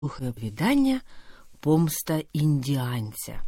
Оповідання «Помста індіанця».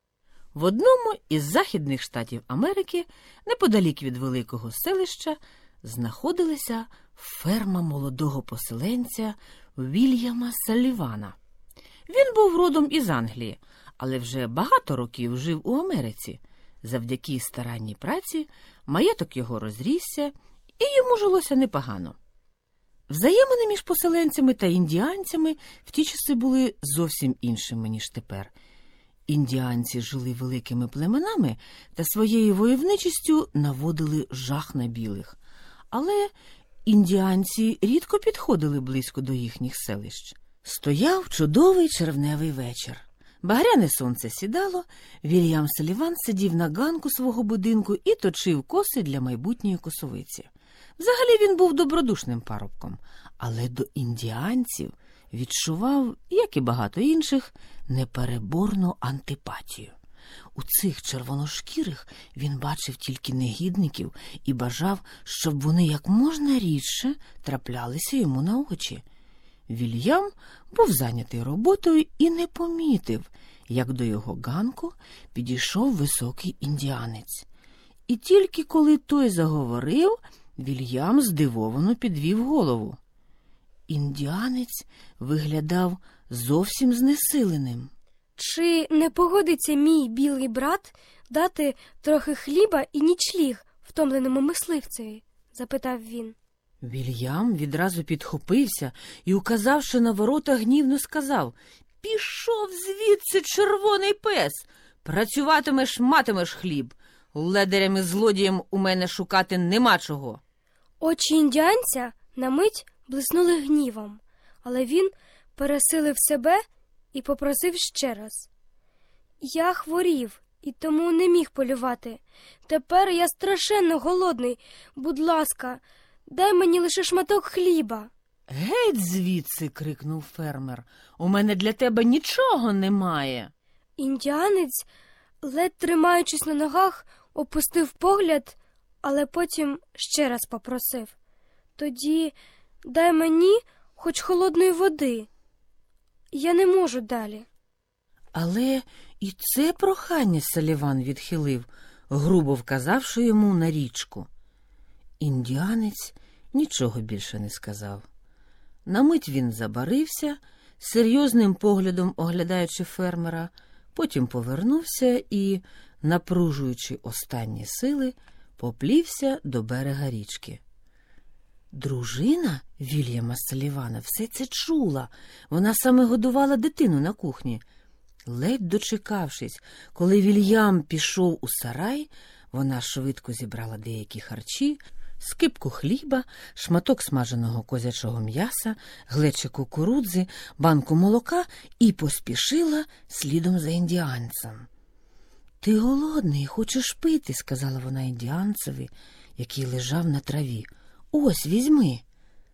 В одному із західних штатів Америки, неподалік від великого селища, знаходилася ферма молодого поселенця Вільяма Саллівана. Він був родом із Англії, але вже багато років жив у Америці. Завдяки старанній праці маєток його розрісся, і йому жилося непогано. Взаємини між поселенцями та індіанцями в ті часи були зовсім іншими, ніж тепер. Індіанці жили великими племенами та своєю войовничістю наводили жах на білих. Але індіанці рідко підходили близько до їхніх селищ. Стояв чудовий червневий вечір. Багряне сонце сідало, Вільям Салліван сидів на ганку свого будинку і точив коси для майбутньої косовиці. Взагалі він був добродушним парубком, але до індіанців відчував, як і багато інших, непереборну антипатію. У цих червоношкірих він бачив тільки негідників і бажав, щоб вони як можна рідше траплялися йому на очі. Вільям був зайнятий роботою і не помітив, як до його ганку підійшов високий індіанець. І тільки коли той заговорив, Вільям здивовано підвів голову. Індіанець виглядав зовсім знесиленим. «Чи не погодиться мій білий брат дати трохи хліба і нічліг втомленому мисливцеві?» – запитав він. Вільям відразу підхопився і, указавши на ворота, гнівно сказав: «Пішов звідси, червоний пес! Працюватимеш, матимеш хліб! Ледарям і злодіям у мене шукати нема чого!» Очі індіанця на мить блиснули гнівом, але він пересилив себе і попросив ще раз. «Я хворів і тому не міг полювати. Тепер я страшенно голодний. Будь ласка, дай мені лише шматок хліба». «Геть звідси!» – крикнув фермер. «У мене для тебе нічого немає!» Індіанець, ледь тримаючись на ногах, опустив погляд, але потім ще раз попросив: «Тоді дай мені хоч холодної води. Я не можу далі». Але і це прохання Салліван відхилив, грубо вказавши йому на річку. Індіанець нічого більше не сказав. На мить він забарився, серйозним поглядом оглядаючи фермера, потім повернувся і, напружуючи останні сили, поплівся до берега річки. Дружина Вільяма Саллівана все це чула. Вона саме годувала дитину на кухні. Ледь дочекавшись, коли Вільям пішов у сарай, вона швидко зібрала деякі харчі, скипку хліба, шматок смаженого козячого м'яса, глечик кукурудзи, банку молока і поспішила слідом за індіанцем. «Ти голодний, хочеш пити?» – сказала вона індіанцеві, який лежав на траві. «Ось, візьми».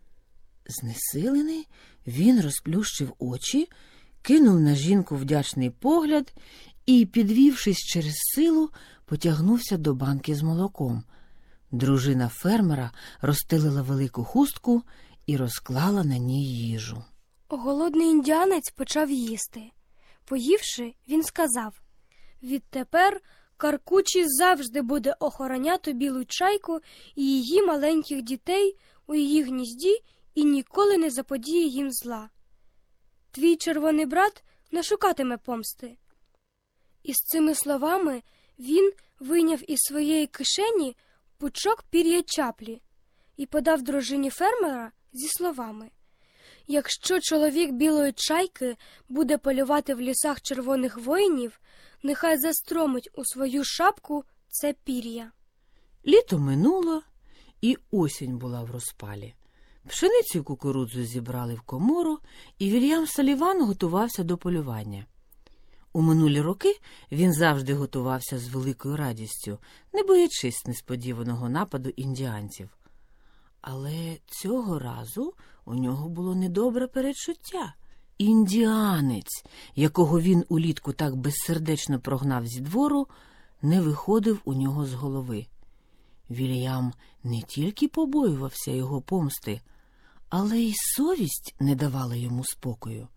Знесилений, він розплющив очі, кинув на жінку вдячний погляд і, підвівшись через силу, потягнувся до банки з молоком. Дружина фермера розстелила велику хустку і розклала на ній їжу. Голодний індіанець почав їсти. Поївши, він сказав: «Відтепер Каркучі завжди буде охороняти білу чайку і її маленьких дітей у її гнізді і ніколи не заподіє їм зла. Твій червоний брат не шукатиме помсти». І з цими словами він вийняв із своєї кишені пучок пір'я чаплі і подав дружині фермера зі словами: «Якщо чоловік білої чайки буде полювати в лісах червоних воїнів, нехай застромить у свою шапку це пір'я». Літо минуло, і осінь була в розпалі. Пшеницю й кукурудзу зібрали в комору, і Вільям Салліван готувався до полювання. У минулі роки він завжди готувався з великою радістю, не боячись несподіваного нападу індіанців. Але цього разу у нього було недобре передчуття. Індіанець, якого він улітку так безсердечно прогнав зі двору, не виходив у нього з голови. Вільям не тільки побоювався його помсти, але й совість не давала йому спокою.